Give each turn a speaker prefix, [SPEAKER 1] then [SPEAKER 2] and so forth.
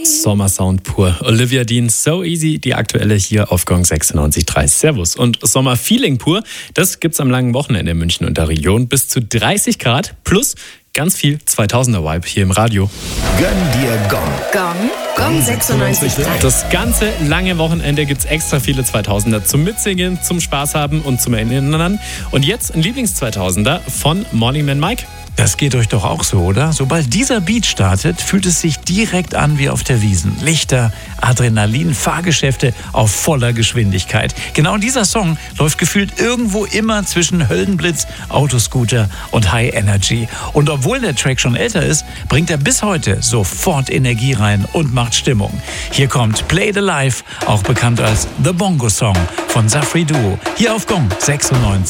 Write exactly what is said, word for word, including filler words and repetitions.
[SPEAKER 1] Sommersound pur. Olivia Dean, So Easy, die aktuelle hier auf Gong sechsundneunzig Komma drei. Servus. Und Sommerfeeling pur, das gibt's am langen Wochenende in München und der Region. Bis zu dreißig Grad plus ganz viel zweitausender-Vibe hier im Radio.
[SPEAKER 2] Gönn dir Gong.
[SPEAKER 3] Gong, Gong sechsundneunzig Komma drei.
[SPEAKER 1] Das ganze lange Wochenende gibt's extra viele zweitausender zum Mitsingen, zum Spaß haben und zum Erinnern. Und jetzt ein Lieblings-zweitausender von Morning Man Mike.
[SPEAKER 4] Das geht euch doch auch so, oder? Sobald dieser Beat startet, fühlt es sich direkt an wie auf der Wiesn. Lichter, Adrenalin, Fahrgeschäfte auf voller Geschwindigkeit. Genau dieser Song läuft gefühlt irgendwo immer zwischen Höllenblitz, Autoscooter und High Energy. Und obwohl der Track schon älter ist, bringt er bis heute sofort Energie rein und macht Stimmung. Hier kommt Play the Life, auch bekannt als The Bongo Song von Safri Duo. Hier auf Gong sechsundneunzig.